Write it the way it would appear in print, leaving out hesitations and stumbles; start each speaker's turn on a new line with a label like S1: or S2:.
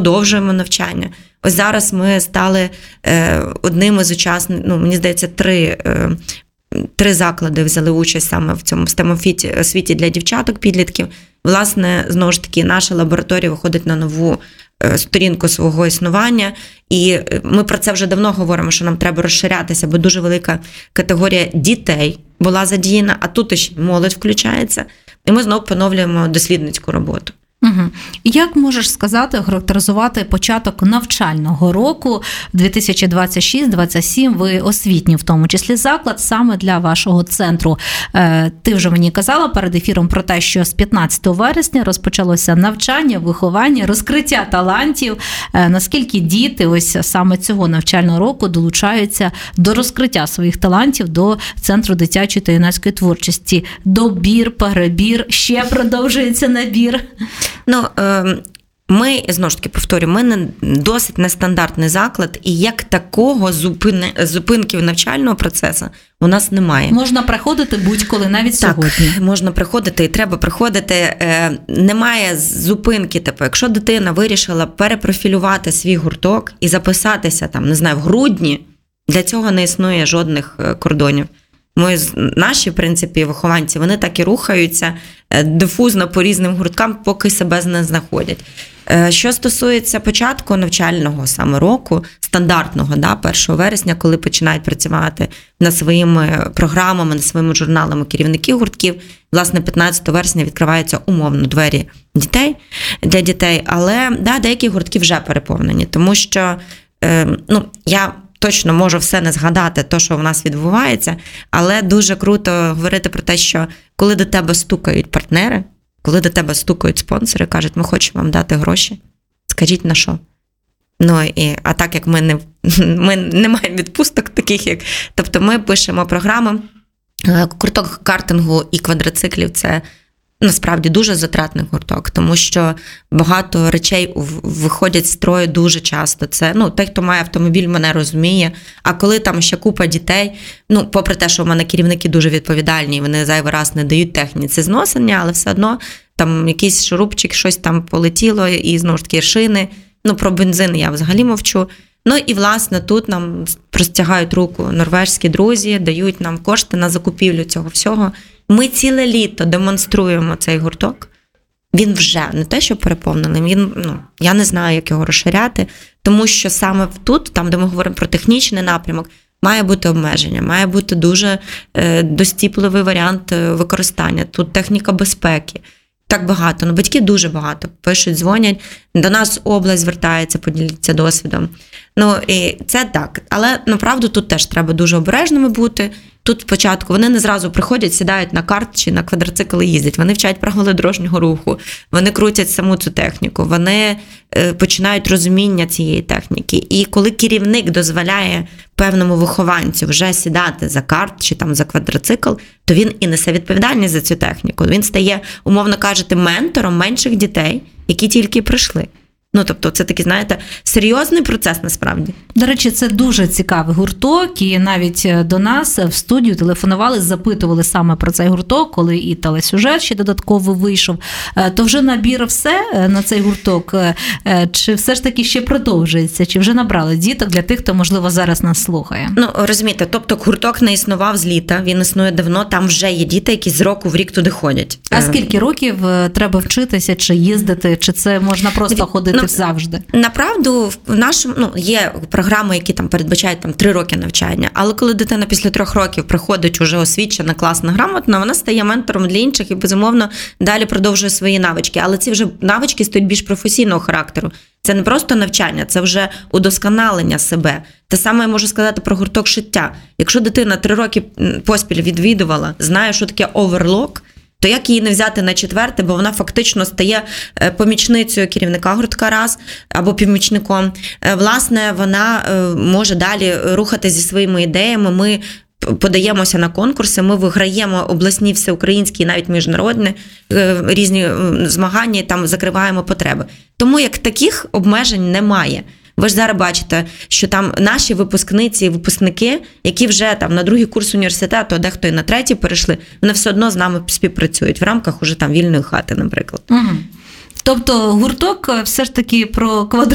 S1: продовжуємо навчання. Ось зараз ми стали одним із учасників, мені здається, три заклади взяли участь саме в цьому STEM-освіті для дівчаток, підлітків. Власне, знову ж таки, наша лабораторія виходить на нову сторінку свого існування. І ми про це вже давно говоримо, що нам треба розширятися, бо дуже велика категорія дітей була задіяна, а тут ще молодь включається. І ми знову поновлюємо дослідницьку роботу.
S2: Угу. Як можеш сказати, характеризувати початок навчального року 2026-2027, ви освітній в тому числі заклад саме для вашого центру? Ти вже мені казала перед ефіром про те, що з 15 вересня розпочалося навчання, виховання, розкриття талантів. Наскільки діти ось саме цього навчального року долучаються до розкриття своїх талантів до Центру дитячої та юнацької творчості? Добір, перебір, ще продовжується набір?
S1: Ми, знову ж таки, повторюю, ми досить нестандартний заклад, і як такого зупинки навчального процесу у нас немає.
S2: Можна приходити будь-коли, навіть сьогодні.
S1: Так, можна приходити і треба приходити. Немає зупинки. Якщо дитина вирішила перепрофілювати свій гурток і записатися, в грудні, для цього не існує жодних кордонів. Наші, в принципі, вихованці, вони так і рухаються дифузно по різним гурткам, поки себе не знаходять. Що стосується початку навчального саме року, стандартного, 1 вересня, коли починають працювати над своїми програмами, над своїми журналами керівники гуртків, власне, 15 вересня відкриваються умовно двері для дітей, але деякі гуртки вже переповнені, тому що, я точно можу все не згадати, то, що в нас відбувається, але дуже круто говорити про те, що коли до тебе стукають партнери, коли до тебе стукають спонсори, кажуть, ми хочемо вам дати гроші, скажіть на що? А так як ми не маємо відпусток таких, тобто ми пишемо програми, гурток картингу і квадроциклів – це насправді дуже затратний гурток, тому що багато речей виходять з строю дуже часто. Це, той, хто має автомобіль, мене розуміє. А коли там ще купа дітей, попри те, що в мене керівники дуже відповідальні, вони зайвий раз не дають техніці зносення, але все одно там якийсь шурупчик, щось там полетіло, і знову ж таки шини. Про бензин я взагалі мовчу. І, власне, тут нам простягають руку норвежські друзі, дають нам кошти на закупівлю цього всього. Ми ціле літо демонструємо цей гурток. Він вже не те, що переповнений, я не знаю, як його розширяти, тому що саме тут, там, де ми говоримо про технічний напрямок, має бути обмеження, має бути дуже достіпливий варіант використання. Тут техніка безпеки. Так багато, батьки дуже багато пишуть, дзвонять, до нас область звертається, поділіться досвідом. І це так, але, направду, тут теж треба дуже обережними бути. Тут спочатку вони не зразу приходять, сідають на карт чи на квадроцикл і їздять. Вони вчать правила дорожнього руху, вони крутять саму цю техніку, вони починають розуміння цієї техніки. І коли керівник дозволяє певному вихованцю вже сідати за карт чи за квадроцикл, то він і несе відповідальність за цю техніку. Він стає, умовно кажучи, ментором менших дітей, які тільки прийшли. Тобто це такий, серйозний процес насправді.
S2: До речі, це дуже цікавий гурток, і навіть до нас в студію телефонували, запитували саме про цей гурток, коли і телесюжет ще додатково вийшов. То вже набір все на цей гурток, чи все ж таки ще продовжується, чи вже набрали діток для тих, хто, можливо, зараз нас слухає?
S1: Розумієте, тобто гурток не існував з літа, він існує давно, там вже є діти, які з року в рік туди ходять.
S2: А скільки років треба вчитися, чи їздити, чи це можна просто ходити завжди?
S1: Направду, в нашому, є програми, які передбачають 3 роки навчання, але коли дитина після 3 років приходить уже освічена, класна, грамотна, вона стає ментором для інших і, безумовно, далі продовжує свої навички. Але ці вже навички стають більш професійного характеру. Це не просто навчання, це вже удосконалення себе. Те саме я можу сказати про гурток шиття. Якщо дитина 3 роки поспіль відвідувала, знає, що таке оверлок, то як її не взяти на 4, бо вона фактично стає помічницею керівника гуртка раз, або помічником. Власне, вона може далі рухати зі своїми ідеями. Ми подаємося на конкурси, ми виграємо обласні, всеукраїнські і навіть міжнародні різні змагання, там закриваємо потреби. Тому як таких обмежень немає. Ви ж зараз бачите, що там наші випускниці і випускники, які вже на 2-й курс університету, а дехто і на 3-й перейшли, вони все одно з нами співпрацюють в рамках уже вільної хати, наприклад.
S2: Угу. Тобто гурток все ж таки про